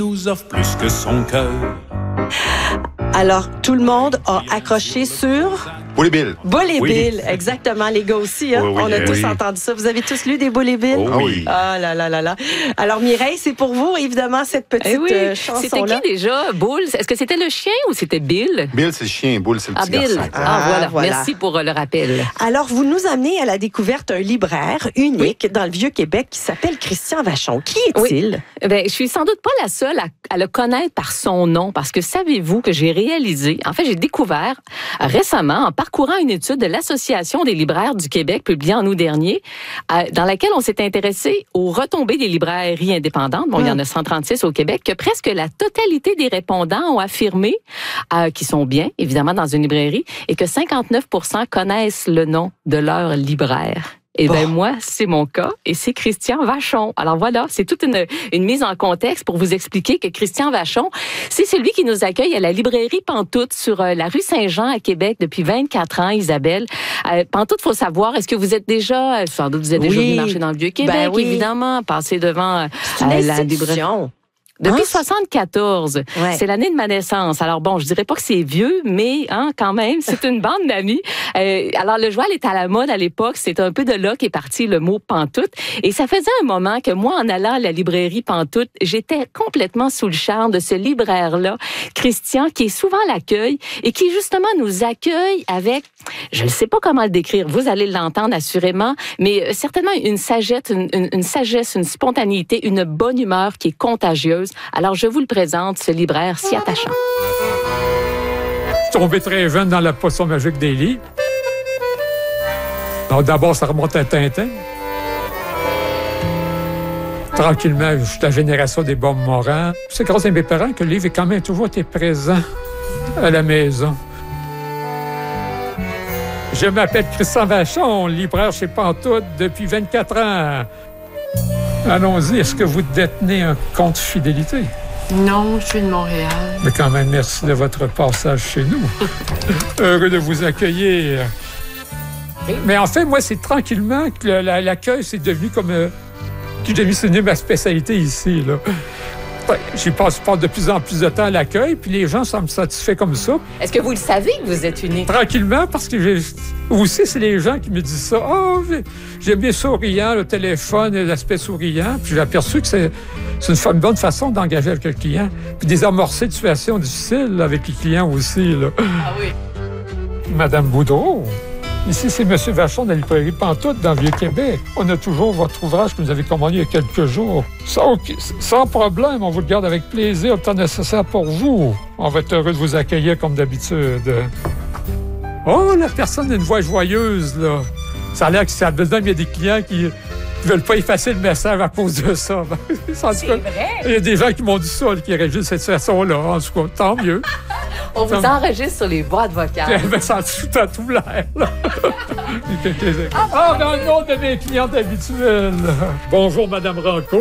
nous offre plus que son cœur. Alors, tout le monde a accroché sur... Bully Bill. Bully Oui. Bill, exactement, les gars aussi. Hein? Oui, oui, On a tous oui. entendu ça. Vous avez tous lu des Bully Bill? Oh oui. Ah là là là là. Alors, Mireille, c'est pour vous, évidemment, cette petite C'était chanson-là. qui déjà, Bull? Est-ce que c'était le chien ou c'était Bill? Bill, c'est le chien. Bull, c'est le petit Bill. garçon. Voilà. voilà. Merci pour le rappel. Alors, vous nous amenez à la découverte d'un libraire unique dans le Vieux-Québec qui s'appelle Christian Vachon. Qui est-il? Ben, je suis sans doute pas la seule à le connaître par son nom, parce que savez-vous que j'ai découvert récemment, en parcourant une étude de l'Association des libraires du Québec, publiée en août dernier, dans laquelle on s'est intéressé aux retombées des librairies indépendantes. Bon, il y en a 136 au Québec, que presque la totalité des répondants ont affirmé qu'ils sont bien, évidemment, dans une librairie, et que 59% connaissent le nom de leur libraire. Eh bien, moi, c'est mon cas et c'est Christian Vachon. Alors voilà, c'est toute une mise en contexte pour vous expliquer que Christian Vachon, c'est celui qui nous accueille à la librairie Pantoute sur la rue Saint-Jean à Québec depuis 24 ans, Isabelle. Pantoute, faut savoir, est-ce que vous êtes déjà, sans doute vous êtes déjà venu marcher dans le Vieux-Québec, Ben oui. évidemment, passer devant C'est une la librairie. institution. Depuis Hein? 74, Ouais. c'est l'année de ma naissance. Alors bon, je dirais pas que c'est vieux, mais quand même, c'est une bande d'amis. Alors le joual est à la mode à l'époque. C'est un peu de là qu'est parti le mot pantoute. Et ça faisait un moment que moi, en allant à la librairie Pantoute, j'étais complètement sous le charme de ce libraire-là, Christian, qui est souvent à l'accueil et qui justement nous accueille avec, je ne sais pas comment le décrire. Vous allez l'entendre assurément, mais certainement une sagesse, une spontanéité, une bonne humeur qui est contagieuse. Alors, je vous le présente, ce libraire si attachant. Je suis tombé très jeune dans la potion magique des livres. Donc, d'abord, ça remonte à Tintin. Tranquillement, je suis de la génération des Bombes Morans. C'est grâce à mes parents que le livre a quand même toujours été présent à la maison. Je m'appelle Christian Vachon, libraire chez Pantoute depuis 24 ans. Allons-y, est-ce que vous détenez un compte fidélité? Non, je suis de Montréal. Mais quand même, merci de votre passage chez nous. Heureux de vous accueillir. Mais en fait, moi, c'est tranquillement que l'accueil, c'est devenu comme... c'est devenu ma spécialité ici, là. Ouais, je passe de plus en plus de temps à l'accueil, puis les gens semblent satisfaits comme ça. Est-ce que vous le savez que vous êtes unique? Tranquillement, parce que aussi, c'est les gens qui me disent ça. « Oh, j'aime bien souriant, le téléphone et l'aspect souriant. » Puis j'ai aperçu que c'est une bonne façon d'engager avec le client. Puis désamorcer des situations difficiles là, avec les clients aussi. Là. Ah oui. Madame Boudreau, ici, c'est M. Vachon de la librairie Pantoute dans le Vieux-Québec. On a toujours votre ouvrage que vous avez commandé il y a quelques jours. Sans problème, on vous le garde avec plaisir, le temps nécessaire pour vous. On va être heureux de vous accueillir comme d'habitude. Oh, la personne a une voix joyeuse, là. Ça a l'air que ça a besoin, il y a des clients qui veulent pas effacer le message à cause de ça. C'est vrai. Il y a des gens qui m'ont dit ça, qui réagissent cette façon-là. En tout cas, tant mieux. On vous enregistre sur les boîtes vocales. J'avais senti tout à tout l'air, là. Ah, dans le nom de mes clientes habituelles. Bonjour, Madame Rancourt.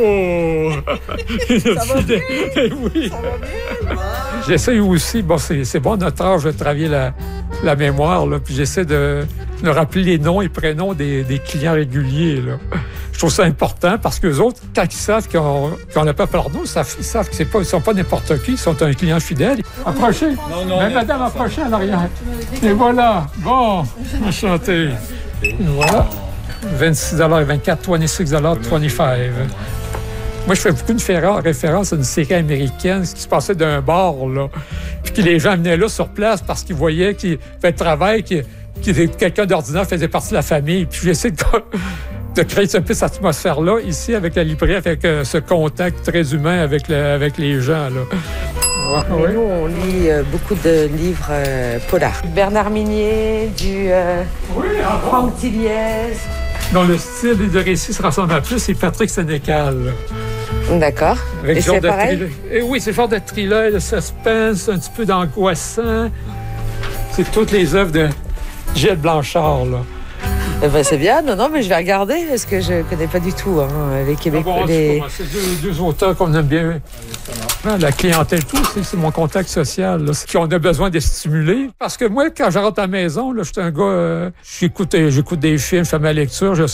Ça va bien? Oui. Ça va bien, j'essaie aussi, bon, c'est bon notre âge de travailler la mémoire, là, puis j'essaie de rappeler les noms et prénoms des clients réguliers, là. Je trouve ça important parce qu'eux autres, quand ils savent qu'on n'a pas pardon, ils savent qu'ils ne sont pas n'importe qui, ils sont un client fidèle. Approchez. Non, madame, approchez en arrière. Et voilà. Bon, enchanté. Et voilà. $26.24, $26.25. Moi, je fais beaucoup de référence à une série américaine, ce qui se passait d'un bar, là. Puis que les gens venaient là sur place parce qu'ils voyaient qu'il fait le travail, que quelqu'un d'ordinaire faisait partie de la famille. Puis j'essaie de créer un peu cette atmosphère-là, ici, avec la librairie, avec ce contact très humain avec les gens, là. Mais nous, on lit beaucoup de livres polars. Bernard Minier, Franck Tilliez. Dont le style de récit se ressemble à plus, c'est Patrick Sénécal. D'accord. Et c'est pareil? Oui, c'est le genre de thriller, de suspense, un petit peu d'angoissant. C'est toutes les œuvres de Gilles Blanchard, là. C'est bien, non, mais je vais regarder parce que je connais pas du tout les Québécois. C'est deux auteurs qu'on aime bien. La clientèle, tout, c'est mon contact social, là, qu'on a besoin de stimuler. Parce que moi, quand je rentre à la maison, là, je suis un gars, j'écoute des films, je fais ma lecture,